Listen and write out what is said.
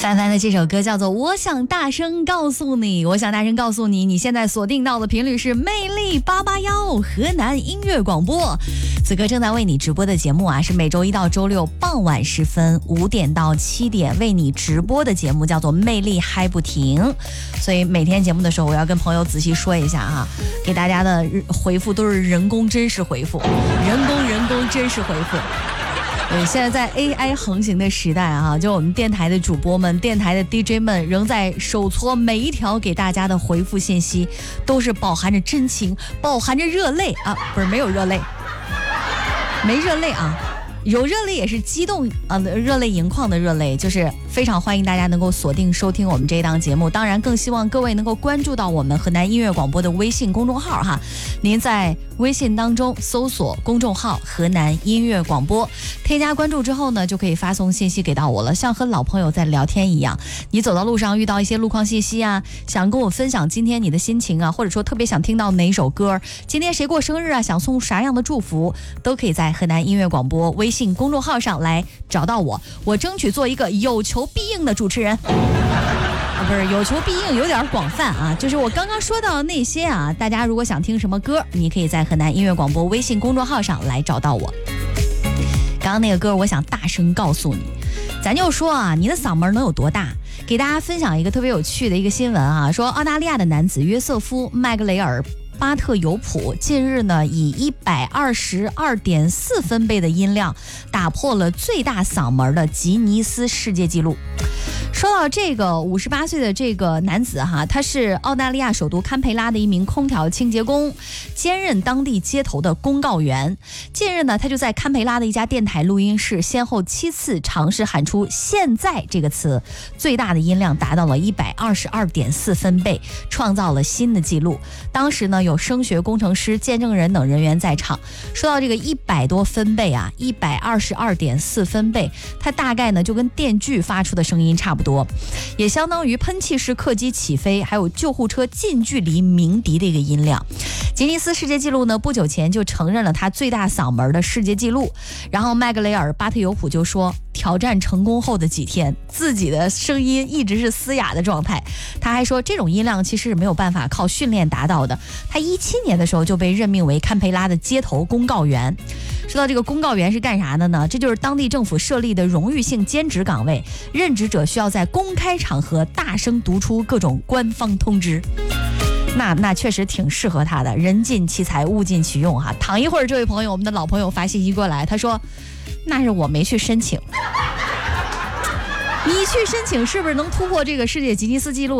范范的这首歌叫做《我想大声告诉你》，我想大声告诉你，你现在锁定到的频率是魅力881河南音乐广播。此刻正在为你直播的节目啊，是每周一到周六傍晚时分5点到7点为你直播的节目，叫做魅力嗨不停。所以每天节目的时候，我要跟朋友仔细说一下啊，给大家的回复都是人工真实回复，人工真实回复。对，现在在 AI 横行的时代啊，就我们电台的主播们、电台的 DJ 们，仍在手搓每一条给大家的回复信息，都是饱含着真情，饱含着热泪啊，不是没有热泪，没热泪啊。有热泪也是激动啊，热泪盈眶的热泪，就是非常欢迎大家能够锁定收听我们这一档节目。当然，更希望各位能够关注到我们河南音乐广播的微信公众号哈。您在微信当中搜索公众号“河南音乐广播”，添加关注之后呢，就可以发送信息给到我了，像和老朋友在聊天一样。你走到路上遇到一些路况信息啊，想跟我分享今天你的心情啊，或者说特别想听到哪首歌，今天谁过生日啊，想送啥样的祝福，都可以在河南音乐广播微信公众号上来找到我，我争取做一个有求必应的主持人。不是有求必应有点广泛啊，就是我刚刚说到的那些啊，大家如果想听什么歌，你可以在河南音乐广播微信公众号上来找到我。刚刚那个歌我想大声告诉你，咱就说啊，你的嗓门能有多大？给大家分享一个特别有趣的一个新闻啊，说澳大利亚的男子约瑟夫·麦格雷尔巴特尤普近日呢，以122.4分贝的音量打破了最大嗓门的吉尼斯世界纪录。说到这个58岁的这个男子哈，他是澳大利亚首都堪培拉的一名空调清洁工，兼任当地街头的公告员。近日呢，他就在堪培拉的一家电台录音室，先后7次尝试喊出"现在"这个词，最大的音量达到了122.4分贝，创造了新的纪录。当时呢，有声学工程师、见证人等人员在场。说到这个100多分贝啊，122.4分贝，它大概呢就跟电锯发出的声音差不多，也相当于喷气式客机起飞，还有救护车近距离鸣笛的一个音量。吉尼斯世界纪录呢，不久前就承认了他最大嗓门的世界纪录。然后麦格雷尔·巴特尤普就说，挑战成功后的几天，自己的声音一直是嘶哑的状态。他还说，这种音量其实是没有办法靠训练达到的。他17年的时候就被任命为堪培拉的街头公告员。说到这个公告员是干啥的呢？这就是当地政府设立的荣誉性兼职岗位，任职者需要在公开场合大声读出各种官方通知。那确实挺适合他的，人尽其才，物尽其用哈。躺一会儿，这位朋友，我们的老朋友发信息过来，他说：“那是我没去申请。”你去申请是不是能突破这个世界吉尼斯纪录？